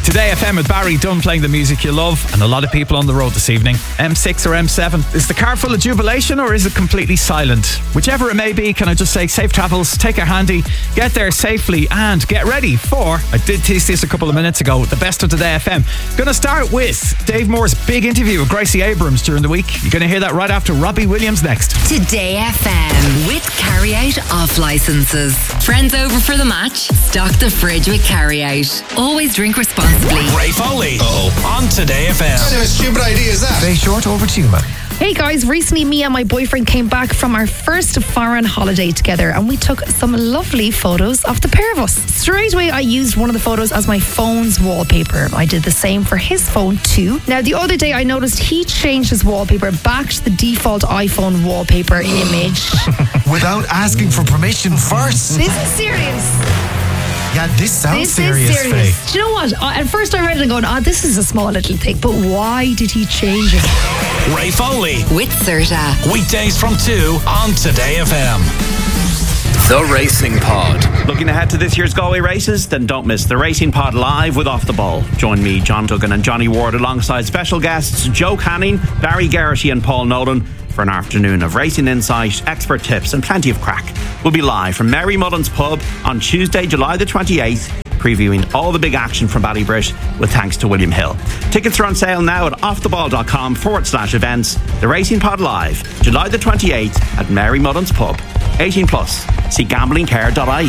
Today FM with Barry Dunn playing the music you love, and a lot of people on the road this evening. M6 or M7? Is the car full of jubilation or is it completely silent? Whichever it may be, can I just say safe travels, take a handy, get there safely and get ready for, I did tease this a couple of minutes ago, the best of Today FM. Gonna start with Dave Moore's big interview with Gracie Abrams during the week. You're gonna hear that right after Robbie Williams next. Today FM with Carry Out off licenses. Friends over for the match? Stock the fridge with Carry Out. Always drink responsibly. Ray Foley on Today FM. What kind of stupid idea is that? Very short, over to you, man. Hey guys, recently me and my boyfriend came back from our first foreign holiday together and we took some lovely photos of the pair of us. Straight away I used one of the photos as my phone's wallpaper. I did the same for his phone too. Now the other day I noticed he changed his wallpaper back to the default iPhone wallpaper image. Without asking for permission first. This is serious. Yeah, this sounds serious, Faye. Do you know what? At first I read it and going, this is a small little thing, but why did he change it? Ray Foley with Serta. Weekdays from 2 on Today FM. The Racing Pod. Looking ahead to this year's Galway races? Then don't miss the Racing Pod live with Off the Ball. Join me, John Duggan and Johnny Ward alongside special guests Joe Canning, Barry Geraghty and Paul Nolan for an afternoon of racing insight, expert tips and plenty of crack. We'll be live from Mary Mullen's Pub on Tuesday, July the 28th, previewing all the big action from Ballybrit with thanks to William Hill. Tickets are on sale now at offtheball.com/events. The Racing Pod live, July the 28th at Mary Mullen's Pub. 18 plus. See gamblingcare.ie.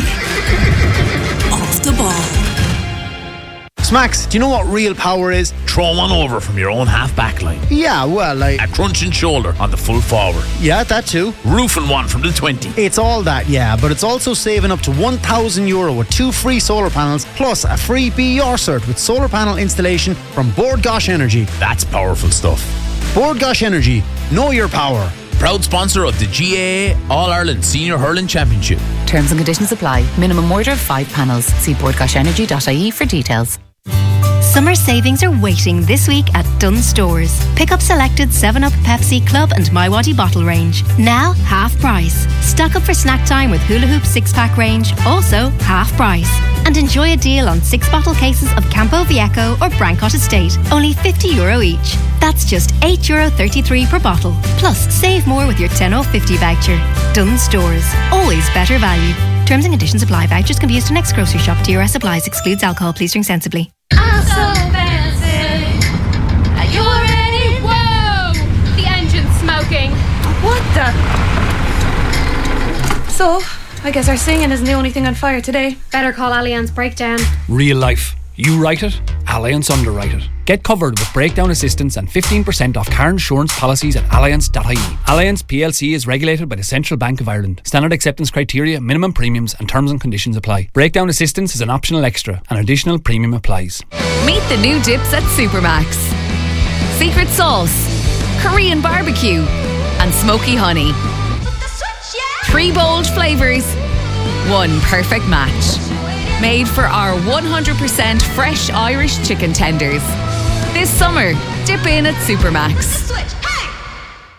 Off the Ball. Smacks, do you know what real power is? Throw one over from your own half-back line. Yeah, well, A crunching shoulder on the full forward. Yeah, that too. Roofing one from the 20. It's all that, yeah, but it's also saving up to €1,000 with 2 free solar panels, plus a free BER cert with solar panel installation from Bord Gáis Energy. That's powerful stuff. Bord Gáis Energy, know your power. Proud sponsor of the GAA All-Ireland Senior Hurling Championship. Terms and conditions apply. Minimum order of 5 panels. See bordgashenergy.ie for details. Summer savings are waiting this week at Dunnes Stores. Pick up selected 7-Up, Pepsi, Club and MiWadi bottle range. Now half price. Stock up for snack time with Hula Hoop 6-pack range, also half price. And enjoy a deal on 6-bottle cases of Campo Viejo or Brancott Estate, only €50 each. That's just €8.33 per bottle. Plus, save more with your 10/50 voucher. Dunnes Stores. Always better value. Terms and conditions apply. Vouchers can be used to next grocery shop. DRS applies. Excludes alcohol. Please drink sensibly. I'm so fancy. Are you ready? Whoa! The engine's smoking. What the? So, I guess our singing isn't the only thing on fire today. Better call Allianz Breakdown. Real life. You write it, Allianz underwrite it. Get covered with breakdown assistance and 15% off car insurance policies at allianz.ie. Allianz PLC is regulated by the Central Bank of Ireland. Standard acceptance criteria, minimum premiums and terms and conditions apply. Breakdown assistance is an optional extra. An additional premium applies. Meet the new dips at Supermax. Secret sauce, Korean barbecue and smoky honey. 3 bold flavours, 1 perfect match. Made for our 100% fresh Irish chicken tenders. This summer, dip in at Supermax.